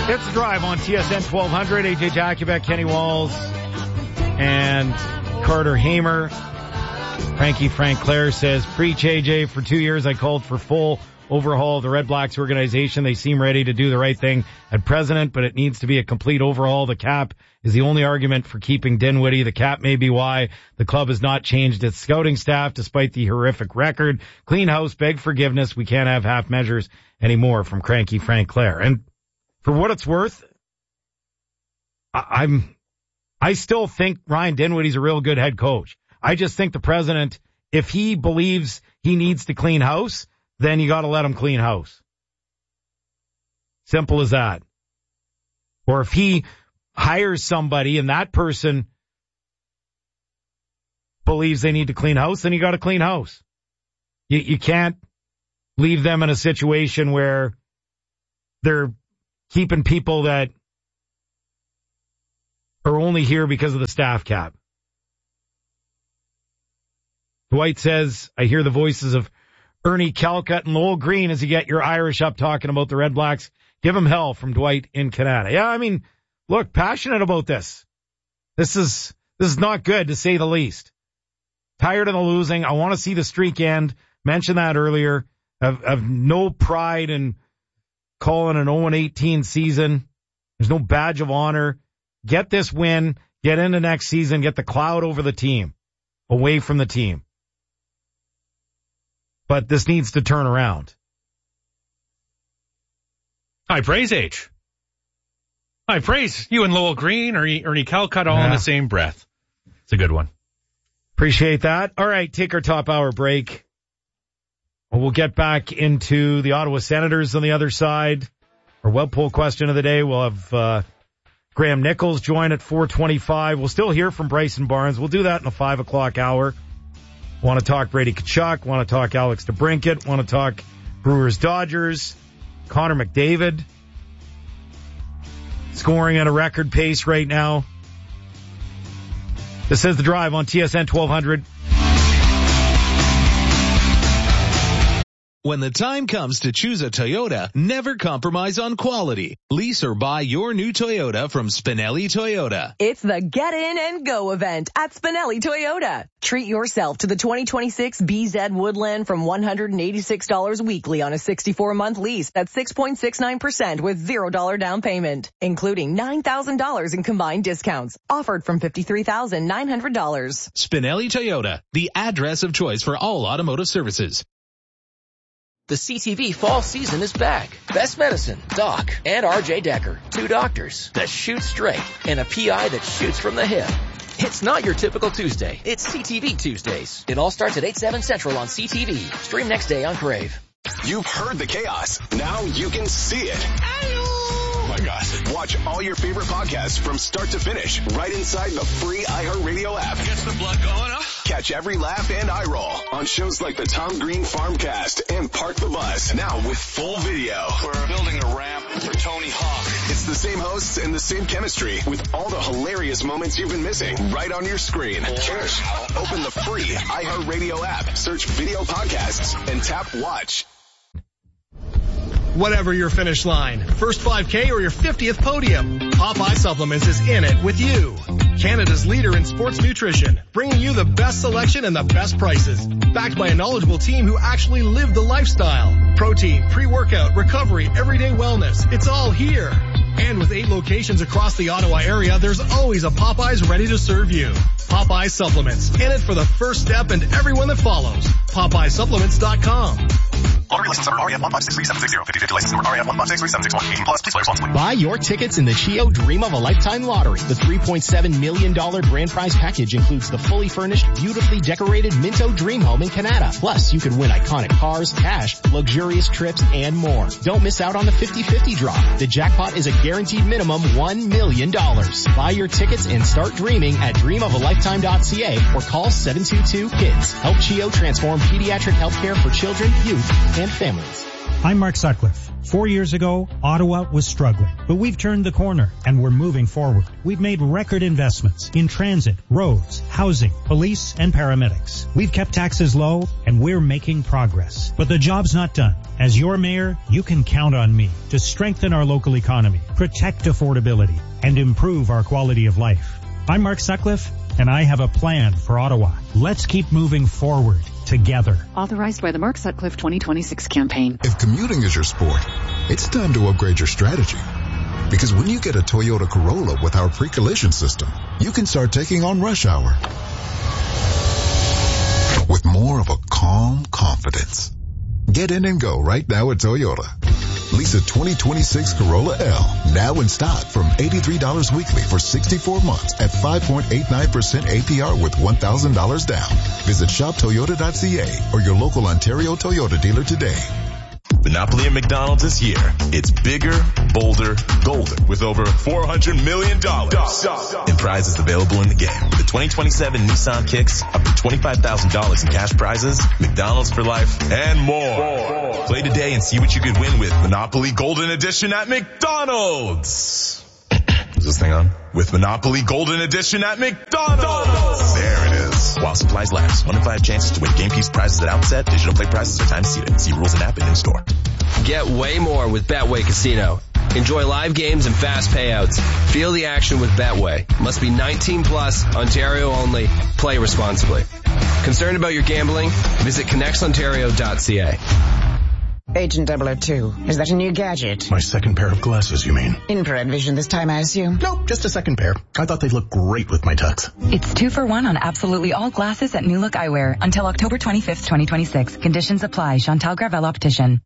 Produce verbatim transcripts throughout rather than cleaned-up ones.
It's the Drive on T S N twelve hundred. A J Jakubek, Kenny Walls, and Carter Hamer. Frankie Frank Clare says, preach A J. For two years I called for full overhaul of the Red Blacks organization. They seem ready to do the right thing at present, but it needs to be a complete overhaul. The cap is the only argument for keeping Dinwiddie. The cap may be why the club has not changed its scouting staff despite the horrific record. Clean house, beg forgiveness. We can't have half measures anymore, from Cranky Frank Clare. And for what it's worth, I- I'm, I still think Ryan Dinwiddie's a real good head coach. I just think the president, if he believes he needs to clean house, then you got to let him clean house. Simple as that. Or if he hires somebody and that person believes they need to clean house, then you got to clean house. You, you can't leave them in a situation where they're keeping people that are only here because of the staff cap. Dwight says, I hear the voices of Ernie Calcutt and Lowell Green as you get your Irish up talking about the Red Blacks. Give him hell, from Dwight in Canada. Yeah, I mean, look, passionate about this. This is, this is not good, to say the least. Tired of the losing. I want to see the streak end. Mentioned that earlier. I've, I've no pride in calling an oh and eighteen season. There's no badge of honor. Get this win. Get into next season. Get the cloud over the team. Away from the team. But this needs to turn around. I praise H. I praise you and Lowell Green, Ernie, Ernie Calcutt, all yeah. in the same breath. It's a good one. Appreciate that. All right, take our top hour break. We'll get back into the Ottawa Senators on the other side. Our web poll question of the day. We'll have uh, Graham Nichols join at four twenty-five. We'll still hear from Bryson Barnes. We'll do that in the five o'clock hour. Want to talk Brady Tkachuk. Want to talk Alex DeBrincat. Want to talk Brewers Dodgers. Connor McDavid scoring at a record pace right now. This is The Drive on T S N twelve hundred. When the time comes to choose a Toyota, never compromise on quality. Lease or buy your new Toyota from Spinelli Toyota. It's the Get In and Go event at Spinelli Toyota. Treat yourself to the twenty twenty-six B Z Woodland from one hundred eighty-six dollars weekly on a sixty-four month lease at six point six nine percent with zero dollars down payment, including nine thousand dollars in combined discounts. Offered from fifty-three thousand nine hundred dollars. Spinelli Toyota, the address of choice for all automotive services. The C T V fall season is back. Best Medicine, Doc, and R J Decker. Two doctors that shoot straight and a P I that shoots from the hip. It's not your typical Tuesday. It's C T V Tuesdays. It all starts at eight, seven Central on C T V. Stream next day on Crave. You've heard the chaos. Now you can see it. Oh my gosh. Watch all your favorite podcasts from start to finish right inside the free iHeartRadio app. Gets the blood going, huh? Catch every laugh and eye roll on shows like the Tom Green Farmcast and Park the Bus. Now with full video. We're building a ramp for Tony Hawk. It's the same hosts and the same chemistry with all the hilarious moments you've been missing right on your screen. Cheers. Open the free iHeartRadio app, search video podcasts, and tap watch. Whatever your finish line, first five K or your fiftieth podium, Popeye Supplements is in it with you. Canada's leader in sports nutrition, bringing you the best selection and the best prices. Backed by a knowledgeable team who actually live the lifestyle. Protein, pre-workout, recovery, everyday wellness. It's all here. And with eight locations across the Ottawa area, there's always a Popeyes ready to serve you. Popeye Supplements, in it for the first step and everyone that follows. Popeye Supplements dot com. Lottery license number R E F one five six three seven six zero. fifty fifty license number R E F one five six three seven six one. eighteen plus. Please play responsibly. Buy your tickets in the Chio Dream of a Lifetime Lottery. The three point seven million dollars grand prize package includes the fully furnished, beautifully decorated Minto Dream Home in Canada. Plus, you can win iconic cars, cash, luxurious trips, and more. Don't miss out on the fifty fifty draw. The jackpot is a guaranteed minimum one million dollars. Buy your tickets and start dreaming at dream of a lifetime dot c a or call seven two two KIDS. Help Chio transform pediatric healthcare for children, youth, and families. I'm Mark Sutcliffe. Four years ago, Ottawa was struggling, but we've turned the corner and we're moving forward. We've made record investments in transit, roads, housing, police, and paramedics. We've kept taxes low and we're making progress. But the job's not done. As your mayor, you can count on me to strengthen our local economy, protect affordability, and improve our quality of life. I'm Mark Sutcliffe, and I have a plan for Ottawa. Let's keep moving forward together. Authorized by the Mark Sutcliffe twenty twenty-six campaign. If commuting is your sport, it's time to upgrade your strategy. Because when you get a Toyota Corolla with our pre-collision system, you can start taking on rush hour with more of a calm confidence. Get in and go right now at Toyota. Lease a twenty twenty-six Corolla L now in stock from eighty-three dollars weekly for sixty-four months at five point eight nine percent A P R with one thousand dollars down. Visit shop toyota dot c a or your local Ontario Toyota dealer today. Monopoly at McDonald's is here. It's bigger, bolder, golden with over four hundred million dollars in prizes available in the game. With the twenty twenty-seven Nissan Kicks, up to twenty-five thousand dollars in cash prizes, McDonald's for life, and more. Play today and see what you could win with Monopoly Golden Edition at McDonald's. Is this thing on? With Monopoly Golden Edition at McDonald's. There it is. While supplies last, one in five chances to win game piece prizes at outset. Digital play prizes are time seated. See rules and app and in store. Get way more with Betway Casino. Enjoy live games and fast payouts. Feel the action with Betway. Must be nineteen plus, Ontario only. Play responsibly. Concerned about your gambling? Visit connects ontario dot c a. Agent double oh two, is that a new gadget? My second pair of glasses, you mean? Infrared vision this time, I assume? Nope, just a second pair. I thought they'd look great with my tux. It's two for one on absolutely all glasses at New Look Eyewear until October twenty-fifth, twenty twenty-six. Conditions apply. Chantal Gravel Optician.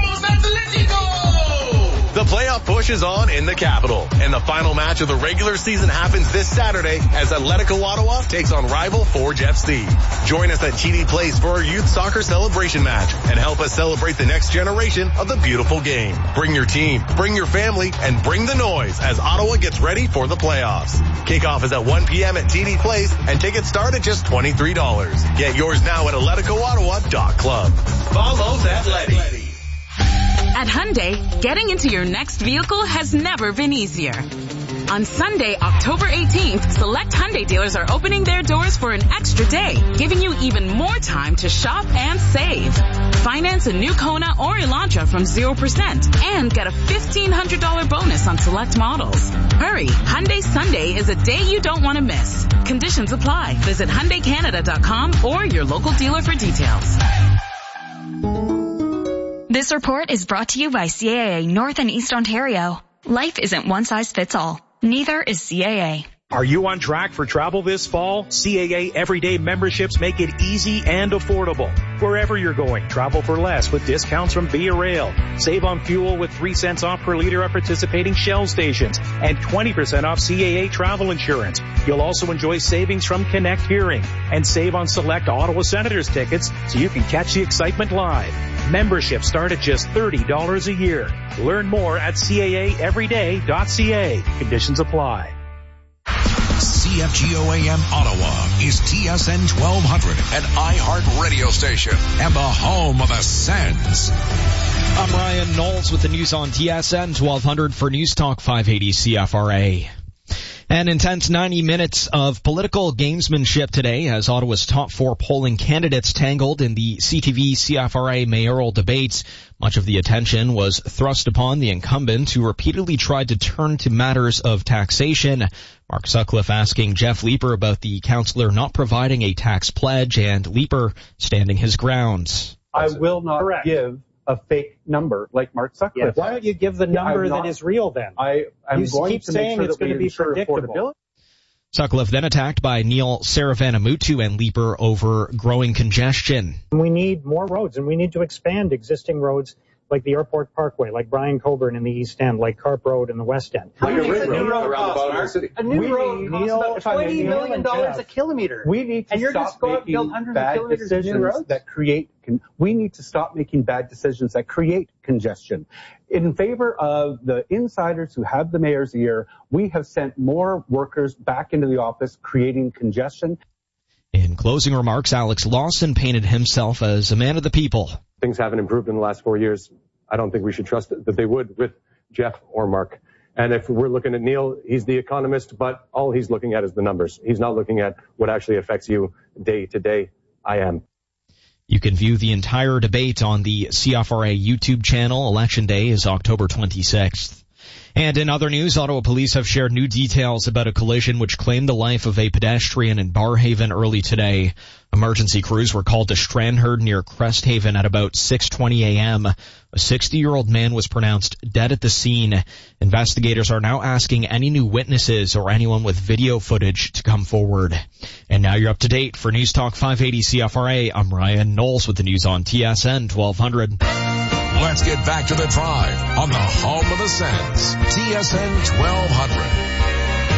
The playoff push is on in the capital, and the final match of the regular season happens this Saturday as Atletico Ottawa takes on rival Forge F C. Join us at T D Place for our youth soccer celebration match and help us celebrate the next generation of the beautiful game. Bring your team, bring your family, and bring the noise as Ottawa gets ready for the playoffs. Kickoff is at one p.m. at T D Place, and tickets start at just twenty-three dollars. Get yours now at atletico ottawa dot club. Follow that lady. At Hyundai, getting into your next vehicle has never been easier. On Sunday, October eighteenth, select Hyundai dealers are opening their doors for an extra day, giving you even more time to shop and save. Finance a new Kona or Elantra from zero percent and get a fifteen hundred dollars bonus on select models. Hurry, Hyundai Sunday is a day you don't want to miss. Conditions apply. Visit hyundai canada dot com or your local dealer for details. This report is brought to you by C A A North and East Ontario. Life isn't one size fits all. Neither is C A A. Are you on track for travel this fall? C A A Everyday memberships make it easy and affordable. Wherever you're going, travel for less with discounts from Via Rail. Save on fuel with three cents off per liter at participating Shell stations and twenty percent off C A A travel insurance. You'll also enjoy savings from Connect Hearing and save on select Ottawa Senators tickets so you can catch the excitement live. Memberships start at just thirty dollars a year. Learn more at C A A everyday dot c a. Conditions apply. C F G O A M Ottawa is T S N twelve hundred, an iHeart radio station and the home of the Sens. I'm Ryan Knowles with the news on T S N twelve hundred for News Talk five eighty C F R A. An intense ninety minutes of political gamesmanship today as Ottawa's top four polling candidates tangled in the C T V C F R A mayoral debates. Much of the attention was thrust upon the incumbent, who repeatedly tried to turn to matters of taxation. Mark Sutcliffe asking Jeff Leeper about the councillor not providing a tax pledge, and Leeper standing his ground. I will not Correct. give a fake number like Mark Sutcliffe. Yeah, why don't you give the number that is real then? I, I'm you going keep to saying make sure it's going to be predictable. Sutcliffe then attacked by Neil Saravanamuttu and Leeper over growing congestion. We need more roads, and we need to expand existing roads like the Airport Parkway, like Brian Coburn in the East End, like Carp Road in the West End. Like a ring road around the bottom of the city. A new we road costs about twenty million dollars a kilometer. We need to and you're stop just going to build making hundreds bad of kilometers decisions of new roads? that create. Con- we need to stop making bad decisions that create congestion. In favor of the insiders who have the mayor's ear, we have sent more workers back into the office, creating congestion. In closing remarks, Alex Lawson painted himself as a man of the people. Things haven't improved in the last four years I don't think we should trust that they would with Jeff or Mark. And if we're looking at Neil, he's the economist, but all he's looking at is the numbers. He's not looking at what actually affects you day to day. I am. You can view the entire debate on the C F R A YouTube channel. Election Day is October twenty-sixth. And in other news, Ottawa police have shared new details about a collision which claimed the life of a pedestrian in Barrhaven early today. Emergency crews were called to Stranraer near Cresthaven at about six twenty a.m. A sixty-year-old man was pronounced dead at the scene. Investigators are now asking any new witnesses or anyone with video footage to come forward. And now you're up to date. For News Talk five eighty C F R A, I'm Ryan Knowles with the news on T S N twelve hundred. Let's get back to the drive on the home of the Sens, T S N twelve hundred.